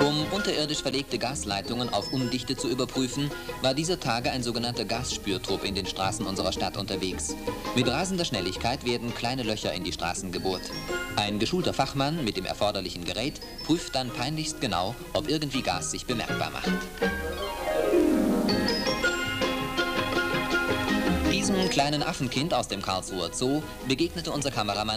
Um unterirdisch verlegte Gasleitungen auf Undichte zu überprüfen, war dieser Tage ein sogenannter Gasspürtrupp in den Straßen unserer Stadt unterwegs. Mit rasender Schnelligkeit werden kleine Löcher in die Straßen gebohrt. Ein geschulter Fachmann mit dem erforderlichen Gerät prüft dann peinlichst genau, ob irgendwie Gas sich bemerkbar macht. Diesem kleinen Affenkind aus dem Karlsruher Zoo begegnete unser Kameramann